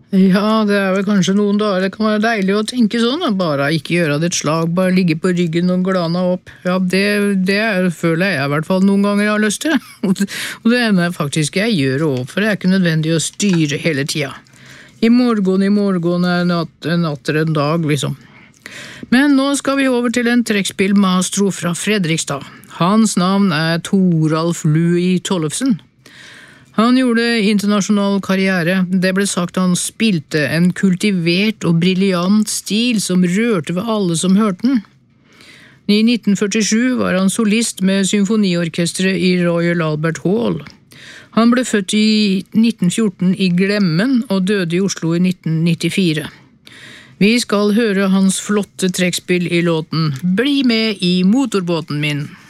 Ja, det vel kanskje noen dager det kan være deilig å tenke sånn, bare ikke gjøre det et slag, bare ligge på ryggen og glana opp. Ja, føler jeg i hvert fall noen ganger jeg har lyst til. Og det ender faktisk jeg gjør også, for det ikke nødvendig å styre hele tida. I morgen natter en dag, liksom. Men nå skal vi over til en trekkspillmaestro fra Fredrikstad. Hans navn Toralf Louis Tollefsen. Han gjorde internasjonal karriere. Det ble sagt han spilte en kultivert og brilliant stil som rørte ved alle som hørte den. I 1947 var han solist med symfoniorkestret i Royal Albert Hall. Han ble født i 1914 i Glemmen og døde i Oslo i 1994. Vi skal høre hans flotte trekkspill i låten «Bli med i motorbåten min».